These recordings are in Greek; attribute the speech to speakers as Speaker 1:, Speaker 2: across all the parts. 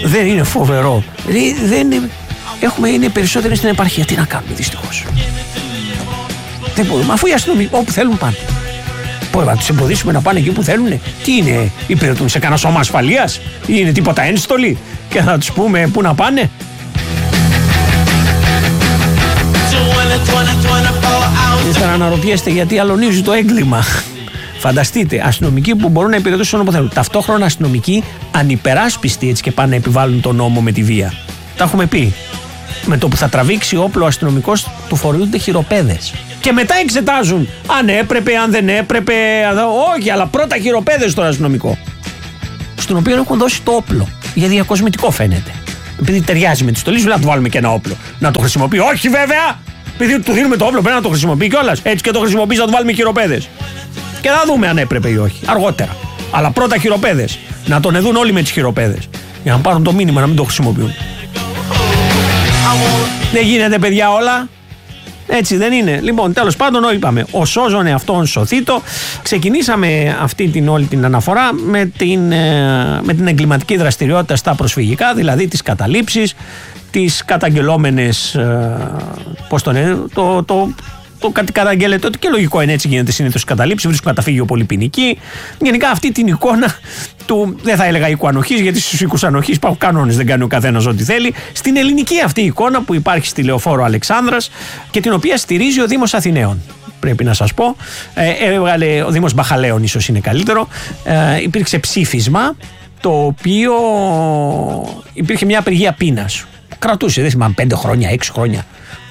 Speaker 1: Δεν είναι φοβερό? Είναι περισσότεροι στην επαρχία. Τι να κάνουμε, δυστυχώς. Δεν μπορούμε, αφού οι αστυνομικοί όπου θέλουν πάνε. Να τους εμποδίσουμε να πάνε εκεί που θέλουν? Τι είναι, υπηρετούν σε κανένα σώμα ασφαλείας ή είναι τίποτα ένστολοι και θα τους πούμε πού να πάνε? Και θα αναρωτιέστε γιατί αλωνίζει το έγκλημα. Φανταστείτε, αστυνομικοί που μπορούν να υπηρετήσουν όπου θέλουν. Ταυτόχρονα αστυνομικοί ανυπεράσπιστοι, έτσι και πάνε να επιβάλλουν τον νόμο με τη βία. Τα έχουμε πει. Με το που θα τραβήξει όπλο ο αστυνομικός, του φορούνται χειροπέδες. Και μετά εξετάζουν αν έπρεπε, αν δεν έπρεπε. Όχι, αλλά πρώτα χειροπέδες στον αστυνομικό. Στον οποίο έχουν δώσει το όπλο. Για διακοσμητικό φαίνεται. Επειδή ταιριάζει με τη στολή σου, να του βάλουμε και ένα όπλο. Να το χρησιμοποιεί. Όχι βέβαια! Επειδή του δίνουμε το όπλο, πρέπει να το χρησιμοποιεί κιόλας. Έτσι και το χρησιμοποιεί, να του βάλουμε χειροπέδες. Και θα δούμε αν έπρεπε ή όχι. Αργότερα. Αλλά πρώτα χειροπέδες. Να τον εδούν όλοι με τις χειροπέδες. Για να πάρουν το μήνυμα να μην το χρησιμοποιούν. Δεν γίνεται, παιδιά, όλα. Έτσι δεν είναι? Λοιπόν, τέλος πάντων, είπαμε, ο σώζον εαυτόν σωθήτο. Ξεκινήσαμε αυτή όλη την αναφορά με την εγκληματική δραστηριότητα στα προσφυγικά, δηλαδή τις καταλήψεις, τις καταγγελόμενες, το καταγγέλλεται ότι και λογικό είναι, έτσι γίνεται συνήθως καταλήψεις, βρίσκουν καταφύγιο πολυποινική. Γενικά αυτή την εικόνα του, δεν θα έλεγα οίκου ανοχής, γιατί στους οίκους ανοχής υπάρχουν κανόνες, δεν κάνει ο καθένας ό,τι θέλει. Στην ελληνική αυτή εικόνα που υπάρχει στη Λεωφόρο Αλεξάνδρας και την οποία στηρίζει ο Δήμος Αθηναίων. Πρέπει να σας πω, έβγαλε ο Δήμος Μπαχαλαίων, ίσως είναι καλύτερο. Υπήρξε ψήφισμα, το οποίο υπήρχε μια απεργία πείνας. Κρατούσε, δεν θυμάμαι, 5 χρόνια, 6 χρόνια.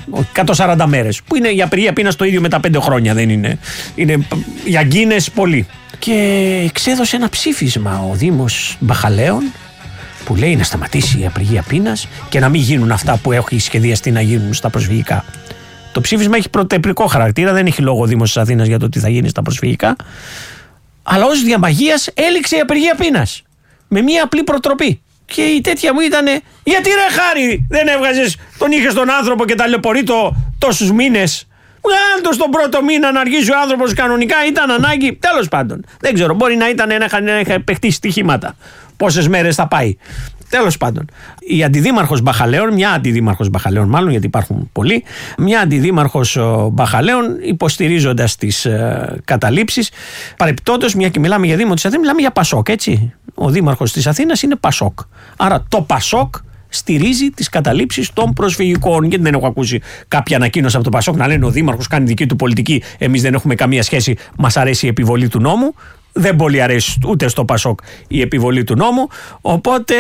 Speaker 1: 140 μέρες. Που είναι η απεργία πείνας το ίδιο με τα 5 χρόνια, δεν είναι? Είναι για γκίνες πολύ. Και εξέδωσε ένα ψήφισμα ο Δήμος Μπαχαλαίων που λέει να σταματήσει η απεργία πείνας και να μην γίνουν αυτά που έχει σχεδιαστεί να γίνουν στα προσφυγικά. Το ψήφισμα έχει πρωτεπρικό χαρακτήρα, δεν έχει λόγο ο Δήμος της Αθήνας για το τι θα γίνει στα προσφυγικά. Αλλά ως διαμαγείας έληξε η απεργία πείνας. Με μία απλή προτροπή. Και η τέτοια μου ήτανε, γιατί ρε Χάρη δεν έβγαζες, τον είχες τον άνθρωπο και ταλαιπωρεί τόσους μήνες? Βγάλτο στον πρώτο μήνα να αργήσει ο άνθρωπος κανονικά, ήταν ανάγκη. Τέλος πάντων, δεν ξέρω, μπορεί να ήταν να είχα παιχτεί στοιχήματα. Πόσες μέρες θα πάει? Τέλος πάντων, η αντιδήμαρχος Μπαχαλαίων, μια αντιδήμαρχος Μπαχαλαίων μάλλον, γιατί υπάρχουν πολλοί, μια αντιδήμαρχος Μπαχαλαίων, υποστηρίζοντας τις καταλήψεις, παρεπτόντως, μια και μιλάμε για Δήμο της Αθήνας, μιλάμε για Πασόκ, έτσι. Ο δήμαρχος της Αθήνας είναι Πασόκ. Άρα το Πασόκ στηρίζει τις καταλήψεις των προσφυγικών. Γιατί δεν έχω ακούσει κάποια ανακοίνωση από το Πασόκ να λένε ο δήμαρχος κάνει δική του πολιτική, εμείς δεν έχουμε καμία σχέση, μας αρέσει η επιβολή του νόμου. Δεν πολύ αρέσει ούτε στο Πασόκ η επιβολή του νόμου. Οπότε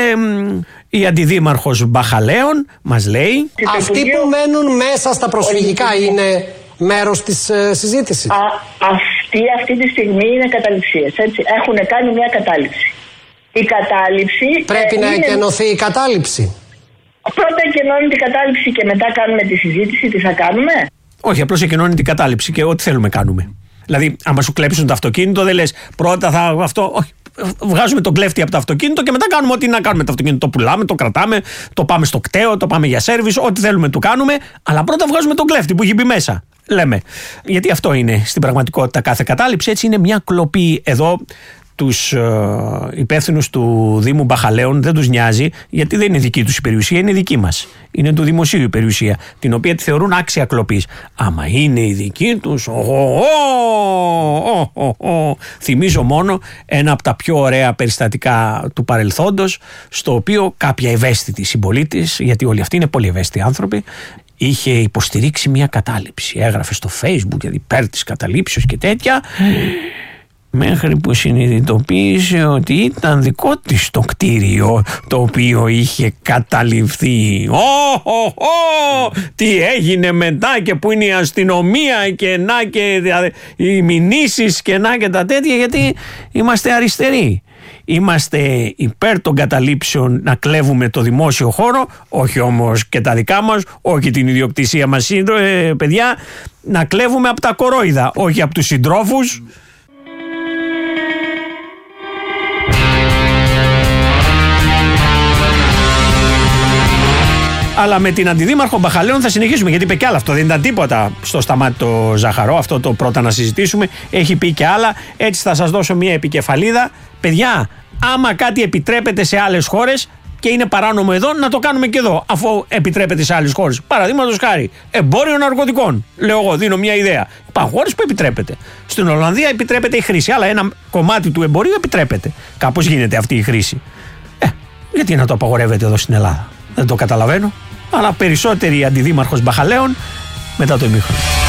Speaker 1: η αντιδήμαρχος Μπαχαλαίων μας λέει,
Speaker 2: αυτοί που μένουν μέσα στα προσφυγικά είναι μέρος της συζήτησης.
Speaker 3: Αυτή τη στιγμή είναι καταληψίες, έτσι. Έχουν κάνει μια κατάληψη. Η κατάληψη
Speaker 2: πρέπει να εκενωθεί η κατάληψη.
Speaker 3: Πρώτα εκενώνει την κατάληψη και μετά κάνουμε τη συζήτηση. Τι θα κάνουμε?
Speaker 1: Όχι, απλώς εκενώνει την κατάληψη και ό,τι θέλουμε κάνουμε. Δηλαδή, άμα σου κλέψουν το αυτοκίνητο, δεν λες πρώτα θα αυτό. Όχι. Βγάζουμε τον κλέφτη από το αυτοκίνητο και μετά κάνουμε ό,τι να κάνουμε το αυτοκίνητο. Το πουλάμε, το κρατάμε, το πάμε στο κτέο, το πάμε για σέρβις, ό,τι θέλουμε του κάνουμε. Αλλά πρώτα βγάζουμε τον κλέφτη που έχει μπει μέσα. Λέμε. Γιατί αυτό είναι στην πραγματικότητα κάθε κατάληψη. Έτσι είναι μια κλοπή. Εδώ τους υπεύθυνους του Δήμου Μπαχαλαίων δεν τους νοιάζει, γιατί δεν είναι δική τους η περιουσία, είναι δική μας. Είναι του δημοσίου η περιουσία, την οποία τη θεωρούν άξια κλοπής. Άμα είναι η δική τους, θυμίζω μόνο ένα από τα πιο ωραία περιστατικά του παρελθόντος, στο οποίο κάποια ευαίσθητη συμπολίτης, γιατί όλοι αυτοί είναι πολύ ευαίσθητοι άνθρωποι, είχε υποστηρίξει μια κατάληψη. Έγραφε στο Facebook γιατί υπέρ της καταλήψεως και τέτοια, μέχρι που συνειδητοποίησε ότι ήταν δικό της το κτίριο το οποίο είχε καταληφθεί. Τι έγινε μετά και που είναι η αστυνομία και να και οι μηνύσεις και να και τα τέτοια, γιατί είμαστε αριστεροί. Είμαστε υπέρ των καταλήψεων να κλέβουμε το δημόσιο χώρο, όχι όμως και τα δικά μας, όχι την ιδιοκτησία μας, παιδιά, να κλέβουμε από τα κορόιδα, όχι από τους συντρόφους. Αλλά με την αντιδήμαρχο Μπαχαλαίων θα συνεχίσουμε, γιατί είπε κι άλλα. Αυτό δεν ήταν τίποτα στο Σταμάτη το Ζαχαρό. Αυτό το πρώτα να συζητήσουμε. Έχει πει κι άλλα. Έτσι θα σας δώσω μια επικεφαλίδα. Παιδιά, άμα κάτι επιτρέπεται σε άλλες χώρες, και είναι παράνομο εδώ, να το κάνουμε και εδώ, αφού επιτρέπεται σε άλλες χώρες. Παραδείγματος χάρη, εμπόριο ναρκωτικών. Λέω εγώ, δίνω μια ιδέα. Υπάρχουν χώρες που επιτρέπεται. Στην Ολλανδία επιτρέπεται η χρήση, αλλά ένα κομμάτι του εμπορίου επιτρέπεται. Κάπως γίνεται αυτή η χρήση. Γιατί να το απαγορεύεται εδώ στην Ελλάδα? Δεν το καταλαβαίνω. Αλλά περισσότεροι αντιδήμαρχος Μπαχαλέων μετά το ημίχρονο.